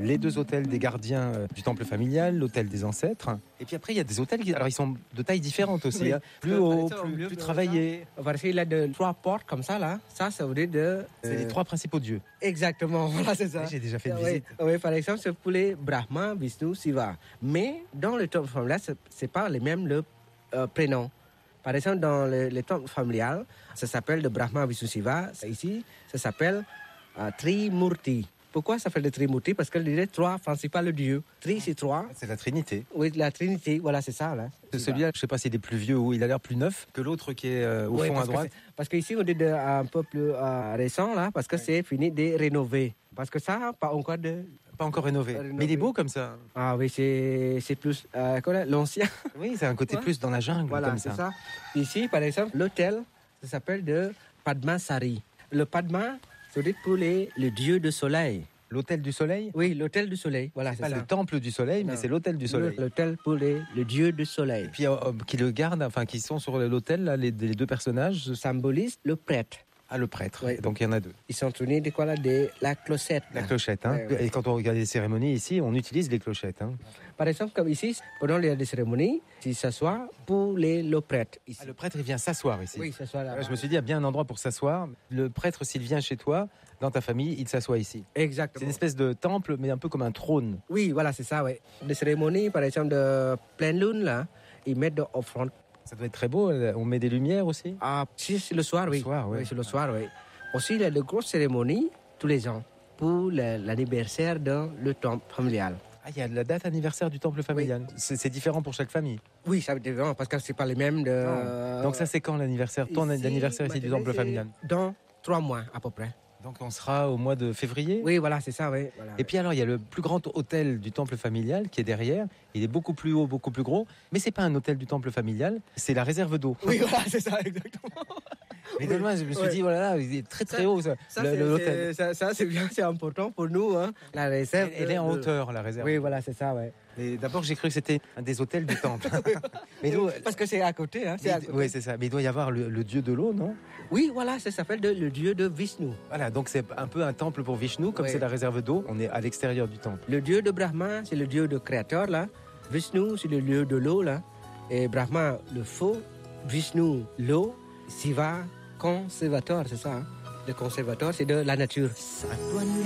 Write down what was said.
les 2 autels des gardiens du temple familial, l'autel des ancêtres. Et puis après, il y a des autels alors ils sont de taille différente aussi. Oui. Plus haut, plus travaillés. Parce qu'il a 3 portes comme ça, là. Ça veut dire de... C'est les 3 principaux dieux. Exactement, voilà, c'est ça. J'ai déjà fait une visite. Oui, par exemple, c'est pour les Brahma, Vishnu, Shiva. Mais dans le temple familial, c'est pas les mêmes prénoms. Par exemple, dans le temple familial, ça s'appelle le Brahma, Vishnu, Shiva. Ici, ça s'appelle Trimurti. Pourquoi ça s'appelle le Trimurti? Parce que les 3 principaux dieux. Tri, c'est 3. C'est la Trinité. Oui, la Trinité, voilà, c'est ça. Là. Celui-là, je ne sais pas s'il est plus vieux ou il a l'air plus neuf que l'autre qui est au fond à droite. Parce qu'ici, on est un peu plus récent, là, parce que c'est fini de rénover. Parce que ça, pas encore rénové. Mais il est beau comme ça. Ah oui, c'est plus l'ancien. Oui, c'est un côté plus dans la jungle, voilà, comme ça. C'est ça. Ici, par exemple, l'hôtel, ça s'appelle de Padmasari. Le Padma, c'est pour le dieu du soleil. L'hôtel du soleil? Oui, l'hôtel du soleil. Voilà, c'est pas ça. Le temple du soleil, mais c'est l'hôtel du soleil. L'hôtel pour le dieu du soleil. Et puis qui le gardent, enfin qui sont sur l'hôtel, là, les 2 personnages. Symbolise le prêtre. Ah, le prêtre. Oui. Donc il y en a 2. Ils sont tournés de la clochette. La clochette, hein. Ouais. Et quand on regarde les cérémonies ici, on utilise les clochettes, hein. Par exemple, comme ici, pendant les cérémonies, ils s'assoient pour le prêtre. Ici. Ah, le prêtre, il vient s'asseoir ici. Oui, s'assoit là. Je me suis dit, il y a bien un endroit pour s'asseoir. Le prêtre, s'il vient chez toi, dans ta famille, il s'assoit ici. Exactement. C'est une espèce de temple, mais un peu comme un trône. Oui, voilà, c'est ça, oui. Les cérémonies, par exemple, de pleine lune, là, ils mettent de offrande. Ça doit être très beau. On met des lumières aussi. Ah, si, c'est le soir, oui. Le soir, oui. Oui, c'est le soir, oui. Aussi, il y a de grosses cérémonies tous les ans pour l'anniversaire dans le temple familial. Ah, il y a la date anniversaire du temple familial. Oui. C'est différent pour chaque famille. Oui, ça va être différent parce que c'est pas les mêmes. Donc ça, c'est quand l'anniversaire? L'anniversaire ici du temple familial? Dans 3 mois à peu près. Donc on sera au mois de février? Oui, voilà, c'est ça, oui. Voilà, et puis alors, il y a le plus grand hôtel du temple familial qui est derrière. Il est beaucoup plus haut, beaucoup plus gros. Mais c'est pas un hôtel du temple familial, c'est la réserve d'eau. Oui, voilà, c'est ça, exactement. Mais de loin, je me suis dit, voilà, il est très très haut, l'hôtel. Ça, c'est bien, c'est important pour nous. Hein. La réserve. Elle est en hauteur, la réserve. Oui, voilà, c'est ça, oui. Et d'abord, j'ai cru que c'était un des hôtels du temple. Mais parce que c'est à côté. Hein, oui, c'est ça. Mais il doit y avoir le dieu de l'eau, non? Oui, voilà, ça s'appelle le dieu de Vishnu. Voilà, donc c'est un peu un temple pour Vishnu, comme c'est la réserve d'eau. On est à l'extérieur du temple. Le dieu de Brahma, c'est le dieu de créateur, là. Vishnu, c'est le dieu de l'eau, là. Et Brahma, le feu. Vishnu, l'eau. Shiva, conservateur, c'est ça. Hein? Le conservateur, c'est de la nature.